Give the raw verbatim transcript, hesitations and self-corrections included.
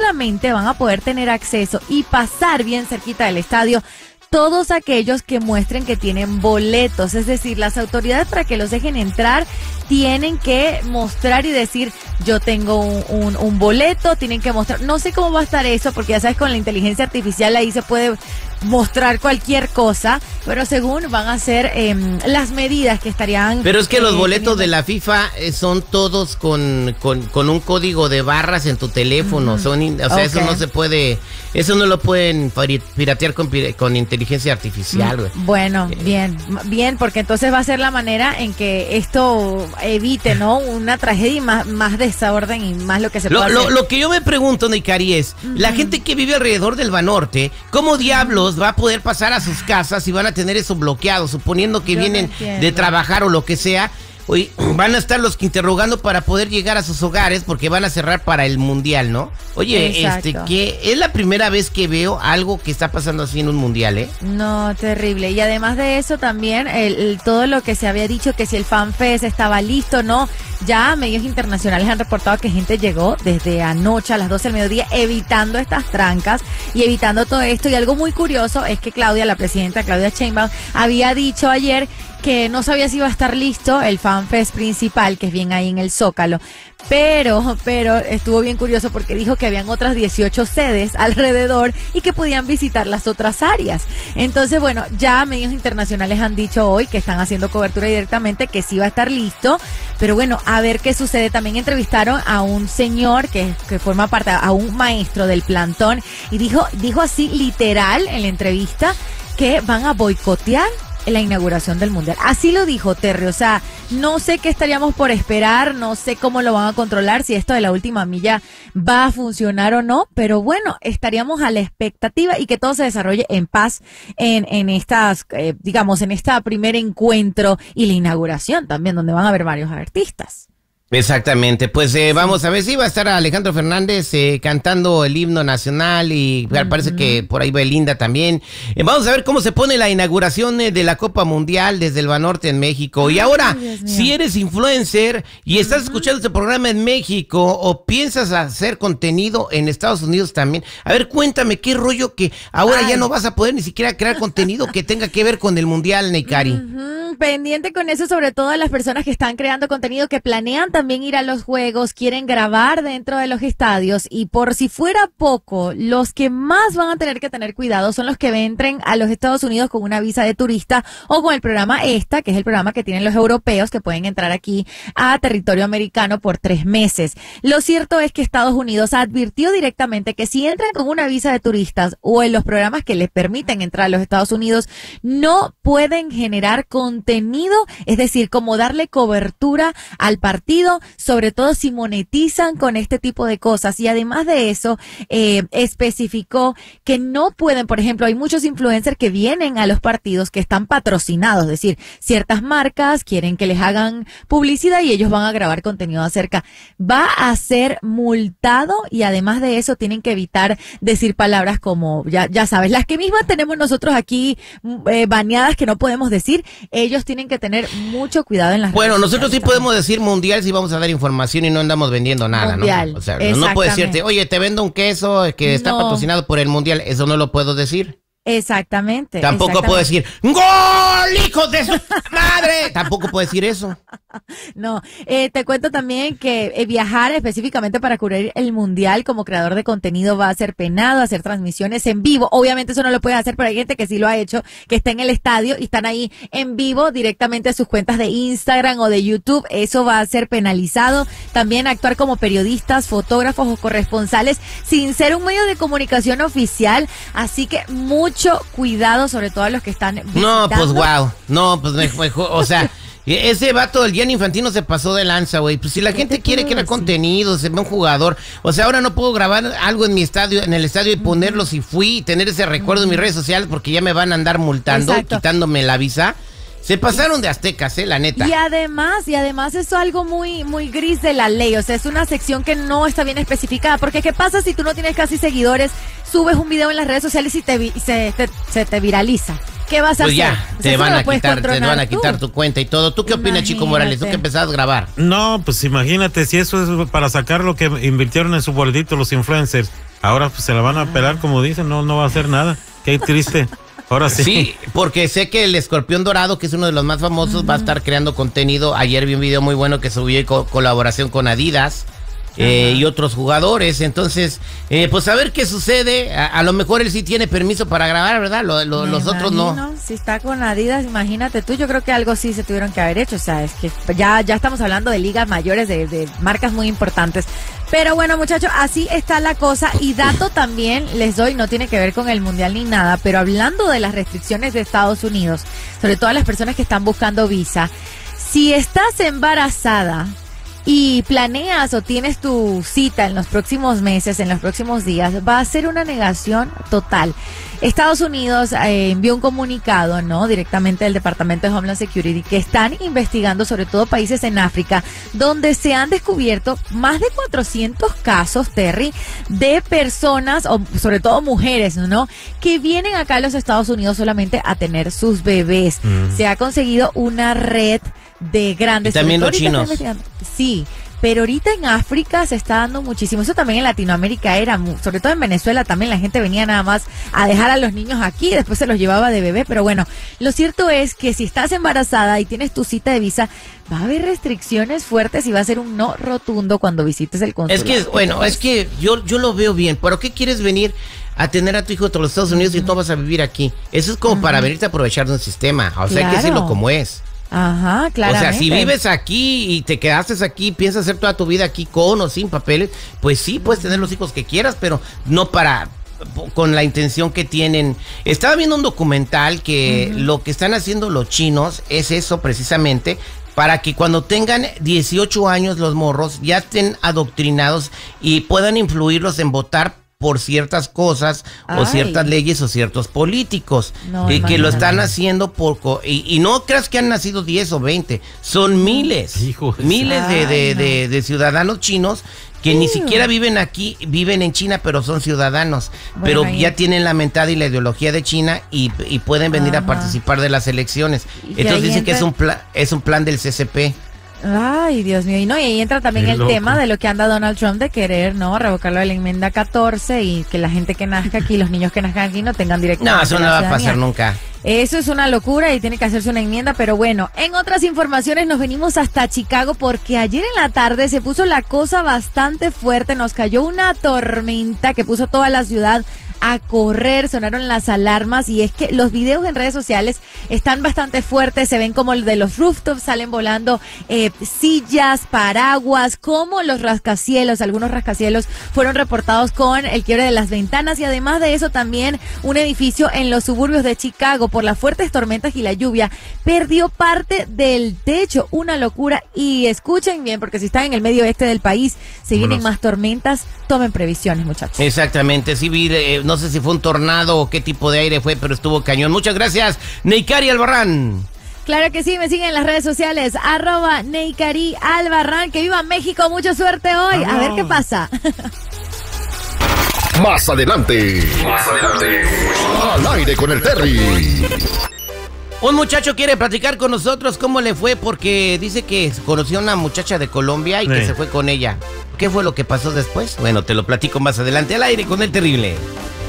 solamente van a poder tener acceso y pasar bien cerquita del estadio todos aquellos que muestren que tienen boletos. Es decir, las autoridades, para que los dejen entrar, tienen que mostrar y decir, yo tengo un, un, un boleto, tienen que mostrar, no sé cómo va a estar eso, porque ya sabes, con la inteligencia artificial ahí se puede mostrar cualquier cosa, pero según van a ser eh, las medidas que estarían... Pero es que eh, los boletos teniendo... de la FIFA eh, son todos con, con, con un código de barras en tu teléfono, mm-hmm. son, o sea, okay. eso no se puede, eso no lo pueden piratear con, con inteligencia artificial, güey. Bueno, eh. bien, bien, porque entonces va a ser la manera en que esto evite, ¿no? Una tragedia y más, más desorden y más lo que se lo, puede lo, hacer. Lo que yo me pregunto, Neikari, es, uh-huh. la gente que vive alrededor del Banorte, ¿cómo diablos va a poder pasar a sus casas y van a tener eso bloqueado, suponiendo que yo vienen no de trabajar o lo que sea? Hoy van a estar los que interrogando para poder llegar a sus hogares porque van a cerrar para el mundial, ¿no? Oye, Exacto. este, que es la primera vez que veo algo que está pasando así en un mundial, ¿eh? No, terrible. Y además de eso también, el, el, todo lo que se había dicho, que si el FanFest estaba listo, ¿no? Ya medios internacionales han reportado que gente llegó desde anoche a las doce del mediodía evitando estas trancas y evitando todo esto. Y algo muy curioso es que Claudia, la presidenta Claudia Sheinbaum, había dicho ayer que no sabía si iba a estar listo el FanFest principal, que es bien ahí en el Zócalo, pero, pero estuvo bien curioso porque dijo que habían otras dieciocho sedes alrededor y que podían visitar las otras áreas. Entonces, bueno, ya medios internacionales han dicho hoy que están haciendo cobertura directamente que sí va a estar listo, pero bueno, a ver qué sucede. También entrevistaron a un señor que, que forma parte, a un maestro del plantón, y dijo, dijo así literal en la entrevista que van a boicotear en la inauguración del mundial. Así lo dijo Terry, o sea, no sé qué estaríamos por esperar, no sé cómo lo van a controlar, si esto de la última milla va a funcionar o no, pero bueno, estaríamos a la expectativa y que todo se desarrolle en paz en, en estas, eh, digamos, en este primer encuentro y la inauguración también, donde van a haber varios artistas. Exactamente, pues eh, vamos a ver si va a estar Alejandro Fernández eh, cantando el himno nacional y uh-huh. parece que por ahí Belinda también. Eh, vamos a ver cómo se pone la inauguración eh, de la Copa Mundial desde el Banorte en México. Ay, y ahora, si eres influencer y estás uh-huh. escuchando este programa en México o piensas hacer contenido en Estados Unidos también, a ver, cuéntame qué rollo que ahora Ay. ya no vas a poder ni siquiera crear contenido que tenga que ver con el Mundial, Neikari. Uh-huh. Pendiente con eso, sobre todo a las personas que están creando contenido, que planean también ir a los juegos, quieren grabar dentro de los estadios, y por si fuera poco, los que más van a tener que tener cuidado son los que entren a los Estados Unidos con una visa de turista o con el programa ESTA, que es el programa que tienen los europeos que pueden entrar aquí a territorio americano por tres meses. Lo cierto es que Estados Unidos advirtió directamente que si entran con una visa de turistas o en los programas que les permiten entrar a los Estados Unidos, no pueden generar contenido, es decir, como darle cobertura al partido, sobre todo si monetizan con este tipo de cosas. Y además de eso, eh, especificó que no pueden, por ejemplo, hay muchos influencers que vienen a los partidos que están patrocinados, es decir, ciertas marcas quieren que les hagan publicidad y ellos van a grabar contenido acerca. Va a ser multado y además de eso tienen que evitar decir palabras como, ya, ya sabes, las que mismas tenemos nosotros aquí eh, baneadas que no podemos decir. Ellos tienen que tener mucho cuidado en las Bueno, redes nosotros sí también. podemos decir mundial si vamos a dar información y no andamos vendiendo nada, mundial, ¿no? O sea, no puedo decirte, oye, te vendo un queso que está no. patrocinado por el mundial. Eso no lo puedo decir. Exactamente. Tampoco exactamente. puedo decir, ¡gol, hijos de su madre! Tampoco puedo decir eso. No, eh, te cuento también que eh, viajar específicamente para cubrir el mundial como creador de contenido va a ser penado, hacer transmisiones en vivo. Obviamente eso no lo puedes hacer, pero hay gente que sí lo ha hecho, que está en el estadio y están ahí en vivo directamente a sus cuentas de Instagram o de YouTube. Eso va a ser penalizado. También actuar como periodistas, fotógrafos o corresponsales sin ser un medio de comunicación oficial. Así que mucho cuidado, sobre todo a los que están visitando. No, pues wow. No, pues mejor, o sea, ese vato del Gianni Infantino se pasó de lanza, güey. Pues si la gente quiere crear contenido, se ve un jugador. O sea, ahora no puedo grabar algo en mi estadio, en el estadio y ponerlo si fui y tener ese recuerdo en mis redes sociales porque ya me van a andar multando, Exacto. quitándome la visa. Se pasaron de aztecas, eh, la neta. Y además, y además eso es algo muy, muy gris de la ley, o sea, es una sección que no está bien especificada, porque ¿qué pasa si tú no tienes casi seguidores, subes un video en las redes sociales y te, vi, se, te, se te viraliza? ¿Qué vas a pues hacer? ya, pues te van no a quitar, te van a tú. quitar tu cuenta y todo. ¿Tú qué Imagínate. opinas, Chico Morales? ¿Tú que empezás a grabar? No, pues imagínate, si eso es para sacar lo que invirtieron en su boletito los influencers, ahora pues, se la van a pelar, como dicen, no, no va a hacer nada. Qué triste. Ahora sí. Sí, porque sé que el Escorpión Dorado, que es uno de los más famosos, uh-huh. va a estar creando contenido. Ayer vi un video muy bueno que subió en co- colaboración con Adidas. Eh, y otros jugadores, entonces, eh, pues a ver qué sucede. A, a lo mejor él sí tiene permiso para grabar, ¿verdad? Lo, lo, los imagino, otros no. Si está con Adidas, imagínate tú, yo creo que algo sí se tuvieron que haber hecho, o sea, es que ya, ya estamos hablando de ligas mayores, de, de marcas muy importantes. Pero bueno, muchachos, así está la cosa. Y dato también les doy, no tiene que ver con el mundial ni nada, pero hablando de las restricciones de Estados Unidos, sobre todo a las personas que están buscando visa, si estás embarazada y planeas o tienes tu cita en los próximos meses, en los próximos días, va a ser una negación total. Estados Unidos eh, envió un comunicado, ¿no? Directamente del Departamento de Homeland Security, que están investigando sobre todo países en África, donde se han descubierto más de cuatrocientos casos, Terry, de personas, o sobre todo mujeres, ¿no? Que vienen acá a los Estados Unidos solamente a tener sus bebés. Mm. Se ha conseguido una red de grandes... Y también los chinos. Sí, pero ahorita en África se está dando muchísimo. Eso también en Latinoamérica era, sobre todo en Venezuela también la gente venía nada más a dejar a los niños aquí y después se los llevaba de bebé. Pero bueno, lo cierto es que si estás embarazada y tienes tu cita de visa, va a haber restricciones fuertes y va a ser un no rotundo cuando visites el consulado. Es que, bueno, es que yo, yo lo veo bien. ¿Pero qué quieres venir a tener a tu hijo de los Estados Unidos uh-huh. y no vas a vivir aquí? Eso es como uh-huh. para venirte a aprovechar de un sistema. O sea, claro. hay que decirlo como es. Ajá, claro. O sea, si vives aquí y te quedaste aquí, piensas hacer toda tu vida aquí con o sin papeles, pues sí, puedes tener los hijos que quieras, pero no para con la intención que tienen. Estaba viendo un documental que uh-huh. lo que están haciendo los chinos es eso precisamente, para que cuando tengan dieciocho años los morros ya estén adoctrinados y puedan influirlos en votar por ciertas cosas Ay. o ciertas leyes o ciertos políticos no, y que lo están haciendo por y, y no creas que han nacido diez o veinte, son miles, Hijos. miles Ay, de, de, no. de, de ciudadanos chinos que uh. ni siquiera viven aquí, viven en China, pero son ciudadanos, bueno, pero ahí. ya tienen la mentalidad y la ideología de China y, y pueden venir Ajá. a participar de las elecciones. Entonces dicen entra... que es un plan, es un plan del C C P. Ay, Dios mío, y no, y ahí entra también Qué el loco. tema de lo que anda Donald Trump de querer, ¿no? Revocarlo de la enmienda catorce y que la gente que nazca aquí, los niños que nazcan aquí no tengan directo. No, eso no va a pasar nunca. Eso es una locura y tiene que hacerse una enmienda, pero bueno, en otras informaciones nos venimos hasta Chicago porque ayer en la tarde se puso la cosa bastante fuerte, nos cayó una tormenta que puso toda la ciudad a correr, sonaron las alarmas y es que los videos en redes sociales están bastante fuertes, se ven como el de los rooftops, salen volando eh, sillas, paraguas, como los rascacielos, algunos rascacielos fueron reportados con el quiebre de las ventanas y además de eso también un edificio en los suburbios de Chicago por las fuertes tormentas y la lluvia perdió parte del techo, una locura y escuchen bien porque si están en el medio este del país, se vienen más tormentas, tomen previsiones muchachos. Exactamente, sí vi eh, no sé si fue un tornado o qué tipo de aire fue, pero estuvo cañón. Muchas gracias, Neikari Albarrán. Claro que sí, me siguen en las redes sociales, arroba Neikari Albarrán. Que viva México, mucha suerte hoy. A ver qué pasa. Más adelante. Más adelante. Al aire con el Terry. Un muchacho quiere platicar con nosotros cómo le fue porque dice que conoció a una muchacha de Colombia y sí. que se fue con ella. ¿Qué fue lo que pasó después? Bueno, te lo platico más adelante al aire con el terrible.